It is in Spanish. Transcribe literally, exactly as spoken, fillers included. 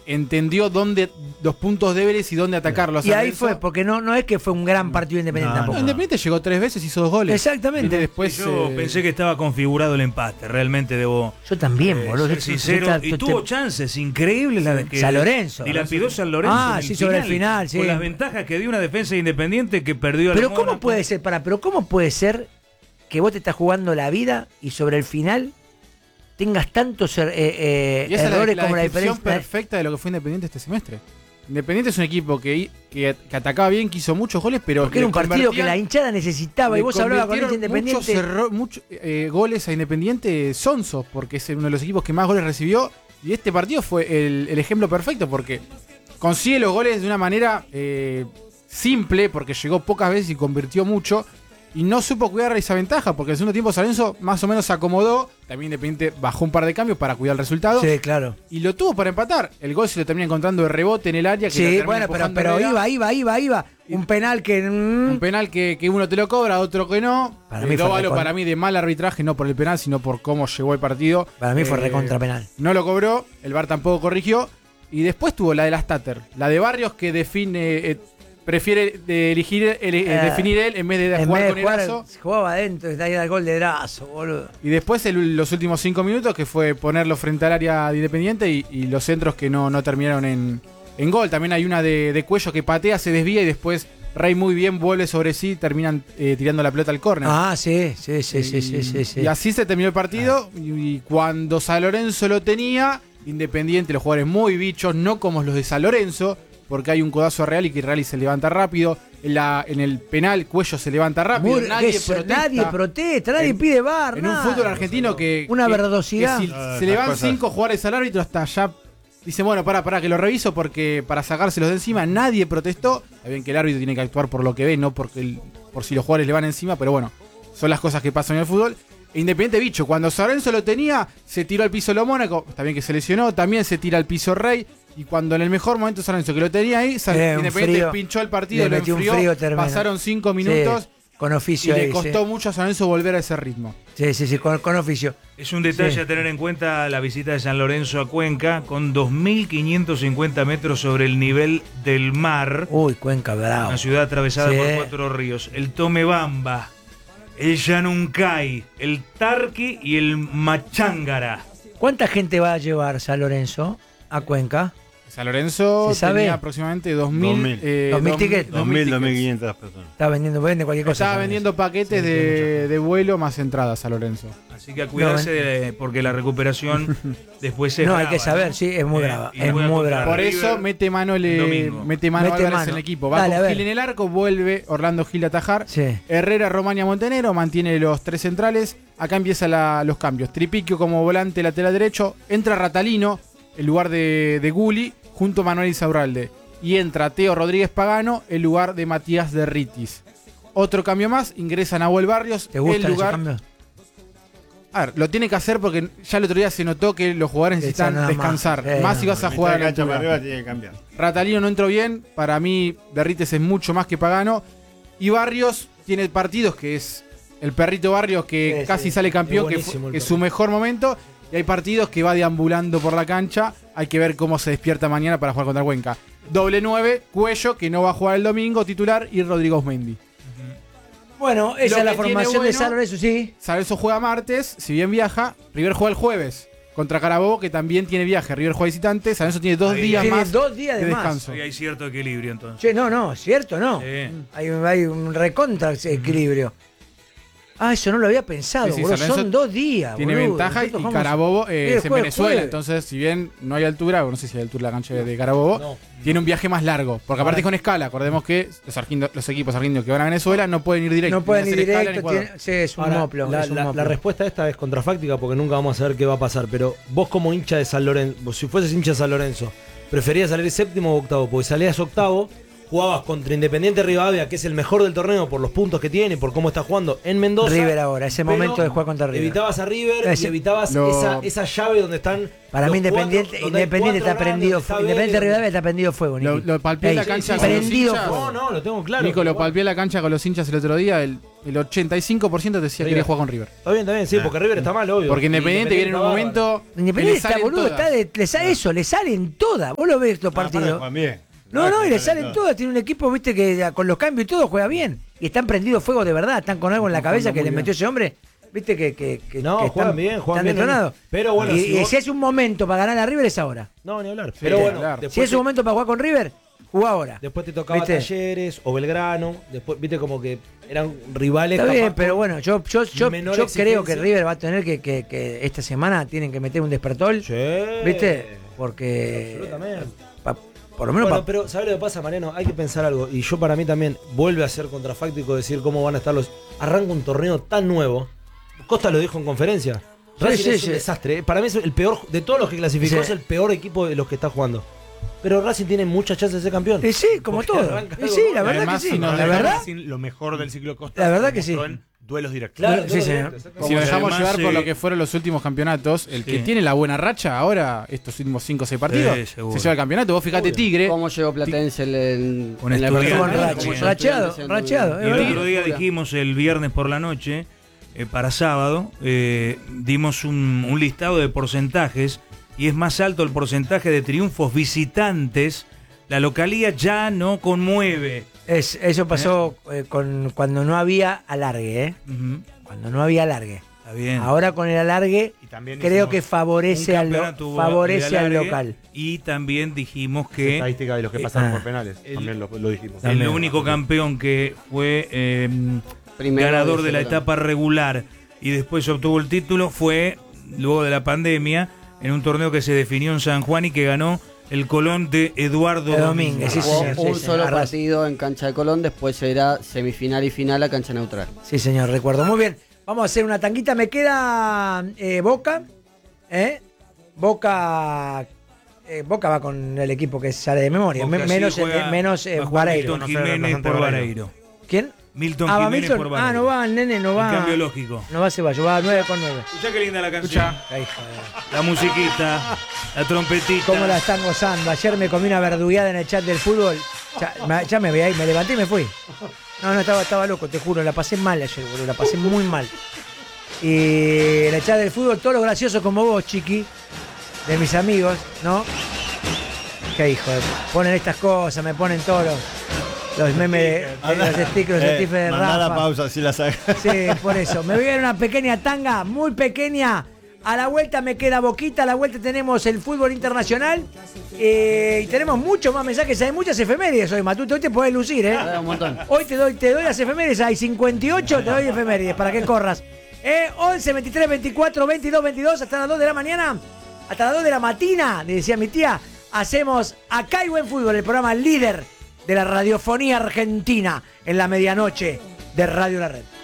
entendió dónde los puntos débiles y dónde atacarlos. Y ahí fue, porque no, no es que fue un gran partido Independiente no, tampoco. No. Independiente llegó tres veces y hizo dos goles. Exactamente. Y después, yo eh, pensé que estaba configurado el empate, realmente debo. Yo también, eh, boludo. Ser sincero. Yo, yo, yo, y tuvo te... chances increíbles la de que. San Lorenzo. Y la pidió San Lorenzo. Ah, sí, sobre el final, sí. Con las ventajas que dio una defensa Independiente que perdió. Pero ¿cómo puede ser, para, pero cómo puede ser que vos te estás jugando la vida y sobre el final tengas tantos eh, eh, y esa errores es la, la como la diferencia perfecta de lo que fue Independiente este semestre? Independiente es un equipo que, que, que atacaba bien, que hizo muchos goles, pero porque era un partido que la hinchada necesitaba y vos hablabas con el Independiente. Muchos, erro, muchos eh, goles a Independiente sonsos, porque es uno de los equipos que más goles recibió. Y este partido fue el, el ejemplo perfecto, porque consigue los goles de una manera eh, simple, porque llegó pocas veces y convirtió mucho. Y no supo cuidar esa ventaja, porque en el segundo tiempo San Lorenzo más o menos se acomodó. También Independiente bajó un par de cambios para cuidar el resultado. Sí, claro. Y lo tuvo para empatar. El gol se lo termina encontrando de rebote en el área. Que sí, bueno, pero, pero iba, iba, iba, iba. Un penal que... Mm, un penal que, que uno te lo cobra, otro que no. Para mí, fue para mí de mal arbitraje, no por el penal, sino por cómo llegó el partido. Para mí eh, fue recontra penal. No lo cobró, el V A R tampoco corrigió. Y después tuvo la de la Stater. La de Barrios que define... Eh, prefiere de elegir el, eh, definir él en vez de en jugar vez de con jugar, Erazo. Jugaba adentro, está ahí el gol de Erazo, boludo. Y después el, los últimos cinco minutos, que fue ponerlo frente al área de Independiente y, y los centros que no, no terminaron en, en gol. También hay una de, de Cuello que patea, se desvía y después Rey muy bien vuelve sobre sí, terminan eh, tirando la pelota al córner. Ah, sí, sí, sí, sí, sí, sí, sí. Y así se terminó el partido. Ah. Y, y cuando San Lorenzo lo tenía, Independiente, los jugadores muy bichos, no como los de San Lorenzo, porque hay un codazo a Real y que Real se levanta rápido. En, la, en el penal, Cuello se levanta rápido. Muy, nadie, protesta. nadie protesta. Nadie en, pide V A R. En nada. un fútbol argentino que. Una que, verdosidad. Que si ah, se le van cosas. cinco jugadores al árbitro, hasta allá. Dicen, bueno, pará, pará, que lo reviso porque para sacárselos de encima. Nadie protestó. Está bien que el árbitro tiene que actuar por lo que ve, no porque el, por si los jugadores le van encima, pero bueno, son las cosas que pasan en el fútbol. Independiente bicho, cuando San Lorenzo lo tenía, se tiró al piso lo Mónaco, está bien que se lesionó, también se tira al piso Rey. Y cuando en el mejor momento San Lorenzo que lo tenía ahí, San eh, Independiente frío, pinchó el partido, lo enfrió, frío pasaron cinco minutos. Sí, con oficio. Y ahí, le costó sí. mucho a San Lorenzo volver a ese ritmo. Sí, sí, sí, con, con oficio. Es un detalle sí. a tener en cuenta la visita de San Lorenzo a Cuenca, con dos mil quinientos cincuenta metros sobre el nivel del mar. Uy, Cuenca, bravo. Una ciudad atravesada sí. por cuatro ríos. El Tomebamba, el Llanuncay, el Tarqui y el Machángara. ¿Cuánta gente va a llevar San Lorenzo a Cuenca? San Lorenzo ¿Se sabe? tenía aproximadamente dos mil eh, tickets. dos mil, dos mil quinientas personas. Está vendiendo, vende cualquier cosa. Estaba vendiendo paquetes sí, de, de vuelo más entradas San Lorenzo. Así que a cuidarse no, de, porque la recuperación después es No, brava, hay que saber, ¿no? sí, es muy brava. Eh, es muy brava. Por eso mete mano, le, mete mano mete Álvarez mano. en el equipo. Va Dale, con Gil en el arco, vuelve Orlando Gil a atajar. Sí. Herrera, Romania, Montenegro, mantiene los tres centrales. Acá empiezan los cambios. Tripiquio como volante lateral derecho. Entra Ratalino, en lugar de, de Guli, junto a Manuel Insaurralde. Y entra Teo Rodríguez Pagano, en lugar de Matías Derritis. Otro cambio más, ingresa Nahuel Barrios. ¿Te gusta el lugar... ese cambio? A ver, lo tiene que hacer porque ya el otro día se notó que los jugadores necesitan descansar. Más, eh, más si vas a jugar a la altura. Arriba tiene que cambiar. Ratalino no entró bien. Para mí, Derrites es mucho más que Pagano. Y Barrios tiene partidos que es el perrito Barrios que sí, casi sí, sale campeón, que, fue, que es su mejor momento. Y hay partidos que va deambulando por la cancha. Hay que ver cómo se despierta mañana para jugar contra Cuenca. Doble nueve, Cuello, que no va a jugar el domingo, titular, y Rodrigo Osmendi. Bueno, esa es la formación bueno, de San Lorenzo, sí. San Lorenzo juega martes, si bien viaja. River juega el jueves contra Carabobo, que también tiene viaje. River juega visitante. San Lorenzo tiene dos ahí, días tiene más dos días de, de más. descanso. Ahí hay cierto equilibrio entonces. Che, no, no, cierto, no. Sí. Hay, hay un recontra equilibrio. Ah, eso no lo había pensado, sí, sí, son dos días. Tiene boludo. ventaja y Carabobo eh, es en Venezuela. Jueves. Entonces, si bien no hay altura, no sé si hay altura la cancha de Carabobo, no, tiene un viaje más largo. Porque aparte es con escala. Acordemos que los, argindo, los equipos argentinos que van a Venezuela no pueden ir directo. No pueden ir directo. Tiene, sí, es un Ahora, moplo. La, es un la, moplo. la respuesta a esta es contrafáctica porque nunca vamos a saber qué va a pasar. Pero vos, como hincha de San Lorenzo, si fueses hincha de San Lorenzo, ¿preferías salir séptimo o octavo? Porque salías octavo, jugabas contra Independiente Rivadavia, que es el mejor del torneo por los puntos que tiene, por cómo está jugando en Mendoza. River ahora, ese pero momento de jugar contra River. Evitabas a River Ese- y evitabas lo- esa, esa llave donde están. Para los mí Independiente, cuatro- donde hay Independiente cuatro está prendido grandes, fuego. donde está Independiente Vélez, Rivadavia está prendido fuego, Lo, Niki. lo palpé en la Ey, cancha sí, con los prendido hinchas. fuego. No, no, lo tengo claro. Nico, lo Igual. palpé en la cancha con los hinchas el otro día. El, el ochenta y cinco por ciento te decía que River. quería jugar con River. Está bien, está bien, sí, porque River está mal, obvio. Porque Y Independiente viene en un está momento. que Independiente le está salen boludo, todas. está de, le sale eso, le salen todas. Vos lo ves los Ah, aparte partidos. juegan bien. No, no, y le Salen salen todas. todas. Tiene un equipo, viste, que con los cambios y todo juega bien. Y están prendidos fuego de verdad. Están con algo en la cabeza que muy les bien. metió ese hombre. Viste que, que, que, No, que juegan bien, juegan están bien, detonados. pero bueno, y, si y vos- si es un momento para ganar a River es ahora. No, ni hablar. Pero ni bueno, hablar. después, Si es te, un momento para jugar con River, jugá ahora. después te tocaba ¿Viste? Talleres o Belgrano. Después, viste, como que eran rivales. Está bien, capaz pero con- bueno, yo, yo, yo, menor yo creo que exigencia. River va a tener que, que, que esta semana tienen que meter un despertol. Sí. ¿Viste? Porque. Absolutamente. pa- por lo menos Bueno, pa- pero ¿sabes lo que pasa, Mariano? Hay que pensar algo. Y yo para mí también vuelve a ser contrafáctico decir cómo van a estar los... Arranca un torneo tan nuevo. Costa lo dijo en conferencia. Sí, Racing sí, es sí. un desastre. ¿eh? Para mí es el peor, de todos los que clasificó, Sí. es el peor equipo de los que está jugando. Pero Racing tiene muchas chances de ser campeón. Eh, sí, como Porque todo. arranca Eh, algo sí, nuevo. la verdad Además, que sí. si nos La dejamos verdad, Racing, lo mejor del ciclo Costa. La verdad se que sí. mostró en duelos directos. Claro, Sí, todo señor. directo, exactamente. Si nos dejamos Además, llevar por eh, lo que fueron los últimos campeonatos, el que Sí. tiene la buena racha ahora, estos últimos cinco o seis partidos, Sí, seguro. se lleva el campeonato. Vos fijate, Tigre. ¿Cómo llegó Platense en, en, Con en la Estudiantes. versión? Con Racha, Como sí. llegó Racheado, Estudiantes en- racheado, Y es el verdad. otro día dijimos, el viernes por la noche, eh, para sábado, eh, dimos un, un listado de porcentajes y es más alto el porcentaje de triunfos visitantes. La localía ya no conmueve. es, eso pasó eh, con, cuando no había alargue, ¿eh? Ujú, Cuando no había alargue. Está bien. Ahora con el alargue, Y también creo hicimos que favorece Un al, lo- campeonato hubo favorece de al alargue, local. Y también dijimos que Estadística de los que Eh, pasaron ah. por penales. el- También lo, lo dijimos. el único campeón que fue eh, Primero ganador de la seguramente. etapa regular y después obtuvo el título fue, luego de la pandemia, en un torneo que se definió en San Juan y que ganó el Colón de Eduardo De Domínguez. Domínguez, sí, Jugó señor, sí, un señor. solo Arras- partido en cancha de Colón, después será semifinal y final a cancha neutral. Sí, señor, recuerdo. Muy bien. Vamos a hacer una tanguita. Me queda eh, Boca. ¿eh? Boca. eh, Boca va con el equipo que sale de memoria. Boca Me- sí menos juega- eh, menos eh, va a jugar Vareiro. Milton Jiménez por Vareiro. ¿Quién? Milton Ah, va Jiménez Milton. por Vareiro. Ah, no va el nene, no En va. cambio lógico. No va Ceballos, va nueve con nueve. Escuchá qué linda la canción. La hija de- La musiquita, la trompetita. ¿Cómo la están gozando? Ayer me comí una verdugueada en el chat del fútbol. Ya, me- ya me veía ahí, me levanté y me fui. No, no, estaba, estaba loco, te juro, la pasé mal ayer, boludo, la pasé muy mal. Y en el chat del fútbol, todos los graciosos como vos, chiqui, de mis amigos, ¿no? Qué hijo de... Ponen estas cosas, me ponen todos los, los memes, de, de los stickers, los stickers de Eh, mandá la Rafa. pausa, si la saca. Sí, por eso. Me voy a ir a una pequeña tanga, muy pequeña. A la vuelta me queda Boquita, a la vuelta tenemos el fútbol internacional. Eh, y tenemos muchos más mensajes, hay muchas efemérides hoy, Matute. Hoy te podés lucir, ¿eh? Ah, un montón. Hoy te doy, te doy las efemérides, hay cincuenta y ocho, te doy efemérides para que corras. Eh, once, veintitrés, veinticuatro, veintidós, veintidós, hasta las dos de la mañana, hasta las dos de la mañana, le decía mi tía, hacemos Acá hay Buen Fútbol, el programa líder de la radiofonía argentina en la medianoche de Radio La Red.